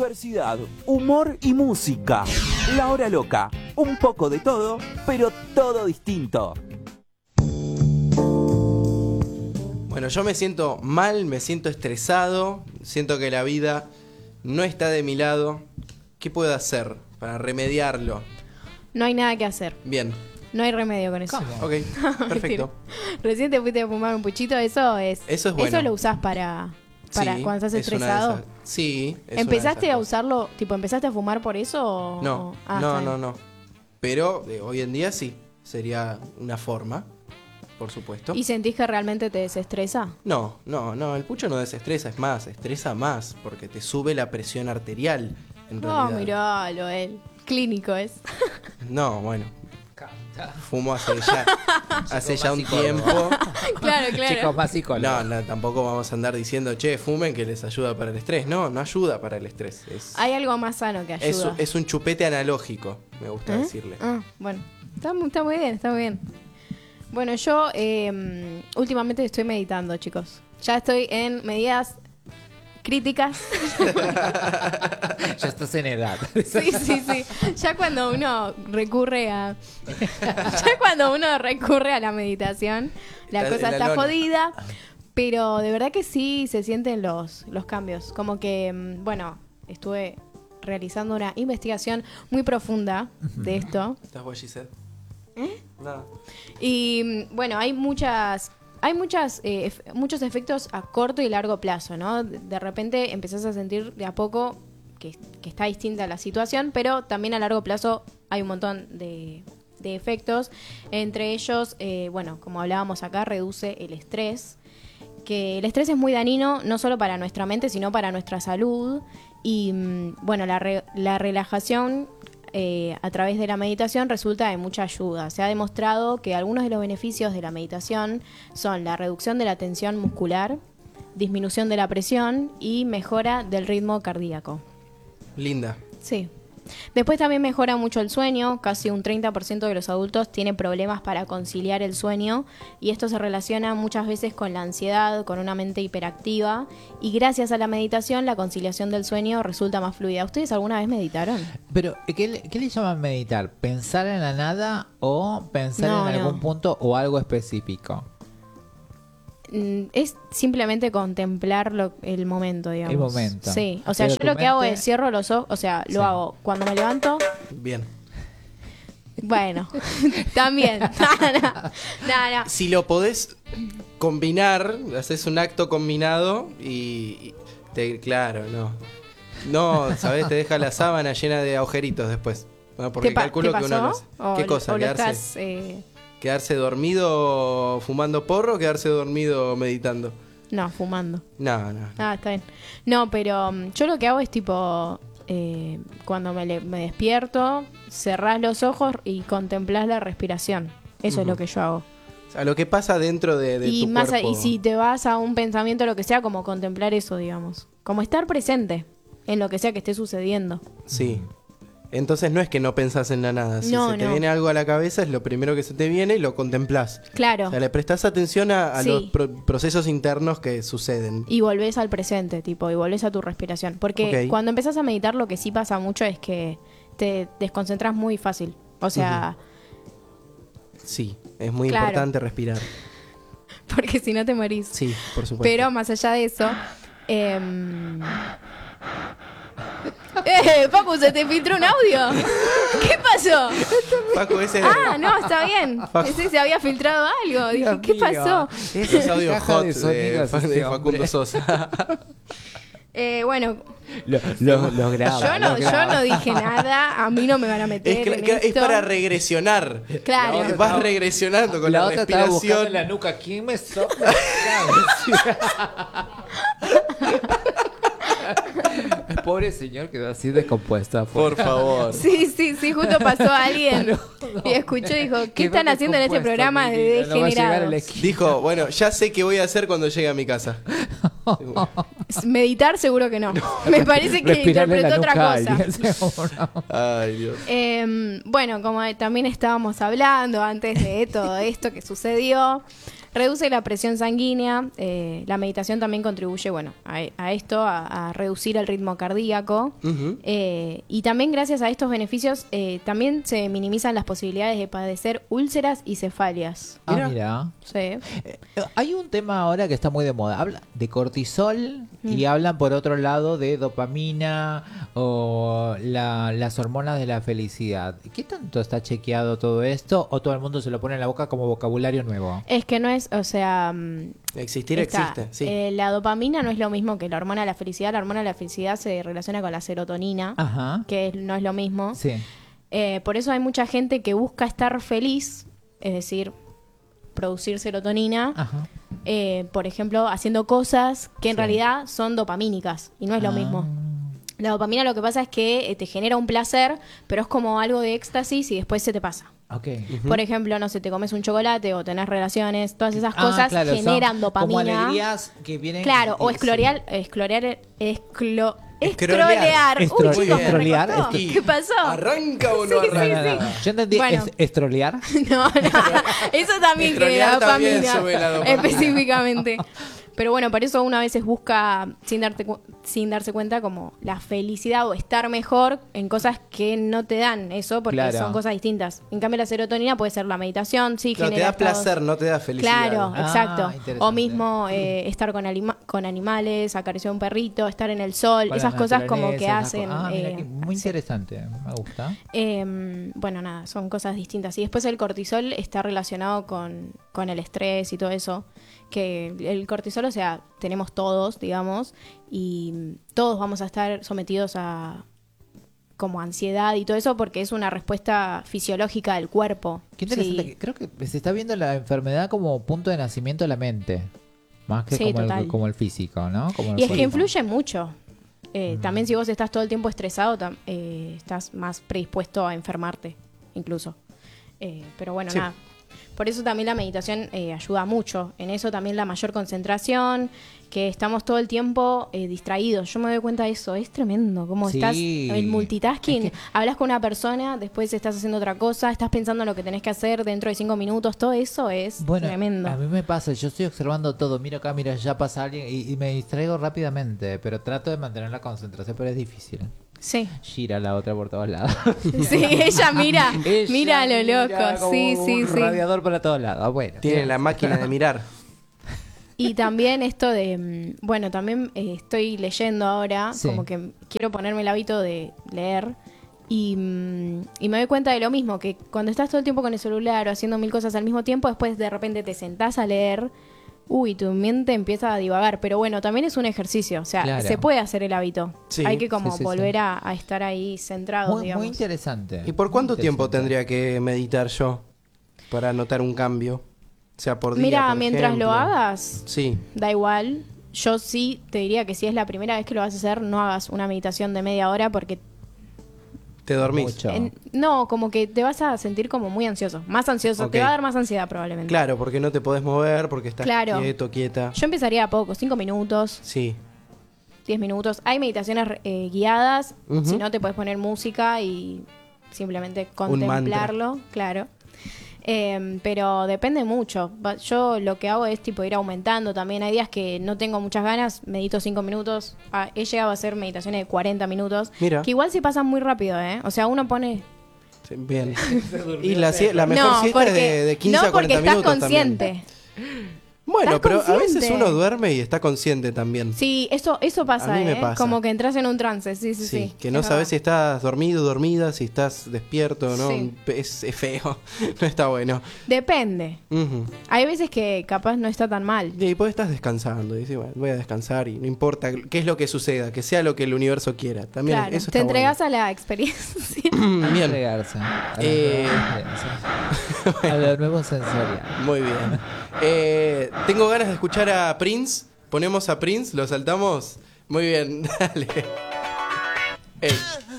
diversidad, humor y música. La Hora Loca, un poco de todo, pero todo distinto. Bueno, yo me siento mal, me siento estresado, siento que la vida no está de mi lado. ¿Qué puedo hacer para remediarlo? No hay nada que hacer. Bien. No hay remedio con eso. ¿Cómo? Ok, perfecto. Recién te fuiste a fumar un puchito, eso es bueno. Eso lo usás para Sí, cuando estás es una de estresado. esas. Sí, es ¿Empezaste una a de esas usarlo, tipo, empezaste a fumar por eso? cosas. No, está bien. no. Pero hoy en día sí, sería una forma, por supuesto. ¿Y sentís que realmente te desestresa? No, el pucho no desestresa, es más, estresa más, porque te sube la presión arterial, en No, realidad. miralo, él. Clínico es. No, bueno. Fumo hace ya un tiempo. Claro. Chicos más psicólogos. No, tampoco vamos a andar diciendo, che, fumen que les ayuda para el estrés. No ayuda para el estrés. Hay algo más sano que ayuda. Es un chupete analógico, me gusta decirle. Bueno, está muy bien. Bueno, yo últimamente estoy meditando, chicos. Ya estoy en medidas críticas. Ya estás en edad. Sí. Ya cuando uno recurre a la meditación, la cosa está jodida. Pero de verdad que sí se sienten los cambios. Como que, bueno, estuve realizando una investigación muy profunda de esto. ¿Estás what she said? Nada. Y bueno, hay muchos efectos a corto y largo plazo, ¿no? De repente empezás a sentir de a poco que está distinta la situación, pero también a largo plazo hay un montón de efectos. Entre ellos, bueno, como hablábamos acá, reduce el estrés. Que el estrés es muy dañino, no solo para nuestra mente, sino para nuestra salud. Y bueno, la relajación a través de la meditación resulta de mucha ayuda. Se ha demostrado que algunos de los beneficios de la meditación son la reducción de la tensión muscular, disminución de la presión y mejora del ritmo cardíaco. Linda. Sí. Después también mejora mucho el sueño. Casi un 30% de los adultos tiene problemas para conciliar el sueño, y esto se relaciona muchas veces con la ansiedad, con una mente hiperactiva, y gracias a la meditación la conciliación del sueño resulta más fluida. ¿Ustedes alguna vez meditaron? Pero, ¿qué le llaman meditar? ¿Pensar en la nada o pensar en algún punto o algo específico? Es simplemente contemplar el momento, digamos. El momento. Sí, o sea, Pero yo lo que hago es cierro los ojos, o sea, lo hago cuando me levanto. Bien. Bueno, también. No. Si lo podés combinar, haces un acto combinado y claro, no, ¿sabés? Te deja la sábana llena de agujeritos después. Bueno, porque calculo que uno no hace. ¿Qué cosa? ¿Quedarse dormido fumando porro o quedarse dormido meditando? No, fumando. No. Ah, está bien. No, pero yo lo que hago es tipo, cuando me despierto, cerrás los ojos y contemplás la respiración. Eso es lo que yo hago. O sea, lo que pasa dentro de tu cuerpo. Y si te vas a un pensamiento, lo que sea, como contemplar eso, digamos. Como estar presente en lo que sea que esté sucediendo. Sí. Entonces no es que no pensás en la nada. Si te viene algo a la cabeza, es lo primero que se te viene y lo contemplás. Claro. O sea, le prestás atención a los procesos internos que suceden. Y volvés al presente, tipo, y volvés a tu respiración. Porque cuando empezás a meditar, lo que sí pasa mucho es que te desconcentras muy fácil. O sea... Sí, es muy importante respirar. Porque si no te morís. Sí, por supuesto. Pero más allá de eso... Paco, ¿se te filtró un audio? ¿Qué pasó? Paco, ese... no, está bien. Ese se había filtrado algo. Dije, ¿qué pasó? Esos audios hot de Facundo Sosa. Bueno, los grabo. Yo no dije nada. A mí no me van a meter en esto. Es para regresionar. Claro. Vas regresionando con la otra estaba buscando respiración. en la nuca. ¿Quién me sopla? El pobre señor quedó así descompuesto. Por favor. Sí, justo pasó alguien y escuchó y dijo, ¿qué están haciendo en este programa de degenerados? Dijo, bueno, ya sé qué voy a hacer cuando llegue a mi casa. Meditar seguro que no. Me parece que interpretó otra cosa. Ay, Dios. Bueno, como también estábamos hablando antes de todo esto que sucedió, Reduce la presión sanguínea. La meditación también contribuye, bueno, a esto, a reducir el ritmo cardíaco. Y también gracias a estos beneficios, también se minimizan las posibilidades de padecer úlceras y cefalias. Mira. Sí. Hay un tema ahora que está muy de moda. Habla de cortisol y hablan por otro lado de dopamina o las hormonas de la felicidad. ¿Qué tanto está chequeado todo esto o todo el mundo se lo pone en la boca como vocabulario nuevo? Es que no es, o sea... Existir existe, sí. La dopamina no es lo mismo que la hormona de la felicidad. La hormona de la felicidad se relaciona con la serotonina, que no es lo mismo. Sí. Por eso hay mucha gente que busca estar feliz, es decir, producir serotonina, por ejemplo, haciendo cosas que en realidad son dopamínicas y no es lo mismo. La dopamina lo que pasa es que te genera un placer, pero es como algo de éxtasis y después se te pasa. Por ejemplo, no sé, te comes un chocolate o tenés relaciones, todas esas cosas generan dopamina. Como alegrías que vienen... Claro, o escrolear. Estrolear. ¿Qué pasó? ¿Arranca o no arranca? No. Yo entendí, Bueno. estrolear. No, eso también genera Estrolear también dopamina, sube la dopamina. específicamente. Pero bueno, por eso uno a veces busca, sin darse cuenta, como la felicidad o estar mejor en cosas que no te dan eso, porque son cosas distintas. En cambio, la serotonina puede ser la meditación, sí, Claro, te genera da placer, no te da felicidad. Claro, exacto. Interesante. O mismo estar con animales, acariciar a un perrito, estar en el sol, Con esas la cosas como que naturaleza, hacen... mira, muy interesante, me gusta. Bueno, nada, son cosas distintas. Y después el cortisol está relacionado con el estrés y todo eso. Que el cortisol, o sea, tenemos todos, digamos, y todos vamos a estar sometidos a como ansiedad y todo eso porque es una respuesta fisiológica del cuerpo. Qué interesante. Sí. Creo que se está viendo la enfermedad como punto de nacimiento de la mente, más que como el físico, ¿no? Como y es que influye mucho. También si vos estás todo el tiempo estresado, estás más predispuesto a enfermarte, incluso. Pero bueno, nada. Por eso también la meditación ayuda mucho. En eso también la mayor concentración, que estamos todo el tiempo distraídos. Yo me doy cuenta de eso. Es tremendo. Cómo estás el multitasking. Hablas con una persona, después estás haciendo otra cosa, estás pensando en lo que tenés que hacer dentro de 5 minutos. Todo eso es tremendo. A mí me pasa. Yo estoy observando todo. Miro acá, mira, ya pasa alguien y me distraigo rápidamente. Pero trato de mantener la concentración, pero es difícil. Sí. Gira la otra por todos lados. Sí, ella mira a lo loco. Como un radiador para todos lados. Bueno, tiene la máquina de mirar. Y también esto de, bueno, también estoy leyendo ahora, como que quiero ponerme el hábito de leer y me doy cuenta de lo mismo, que cuando estás todo el tiempo con el celular o haciendo 1000 cosas al mismo tiempo, después de repente te sentás a leer. Tu mente empieza a divagar, pero bueno, también es un ejercicio, o sea, se puede hacer el hábito. Hay que volver a estar ahí centrados, digamos. Muy interesante. ¿Y por cuánto tiempo tendría que meditar yo para notar un cambio? O sea, por día, Mira, por mientras ejemplo. lo hagas, da igual. Yo sí te diría que si es la primera vez que lo vas a hacer, no hagas una meditación de media hora porque... ¿Te dormís? No, como que te vas a sentir como muy ansioso. Más ansioso, te va a dar más ansiedad probablemente. Claro, porque no te podés mover, porque estás quieto, quieta. Yo empezaría a poco, 5 minutos. Sí. 10 minutos. Hay meditaciones guiadas, si no te puedes poner música y simplemente contemplarlo, claro. Pero depende mucho. Yo lo que hago es tipo ir aumentando también. Hay días que no tengo muchas ganas, medito 5 minutos. He llegado a hacer meditaciones de 40 minutos. Mira. Que igual se pasan muy rápido, ¿eh? O sea, uno pone... Sí, bien. Y la mejor siesta es de 15 a 40 minutos. No, porque estás consciente. Bueno, pero consciente. a veces uno duerme y está consciente también. Sí, eso pasa, A mí me pasa. Como que entras en un trance, sí. Que no sabes si estás dormido, dormida, si estás despierto, ¿no? Sí. Es feo, no está bueno. Depende. Hay veces que capaz no está tan mal. Y después estás descansando, y dices, bueno, voy a descansar y no importa qué es lo que suceda, que sea lo que el universo quiera. También claro, eso te está entregas a la experiencia. Bien. Entregarse a lo nuevo sensorial. Muy bien. Tengo ganas de escuchar a Prince. Ponemos a Prince, lo saltamos. Muy bien, dale.